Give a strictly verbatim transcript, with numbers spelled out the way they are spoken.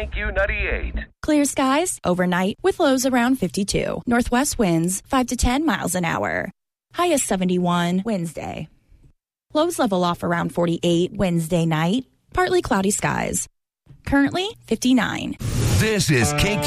K Q ninety-eight. Clear skies overnight with lows around fifty-two. Northwest winds five to ten miles an hour. High of seventy-one Wednesday. Lows level off around forty-eight Wednesday night. Partly cloudy skies. Currently fifty-nine. This is K Q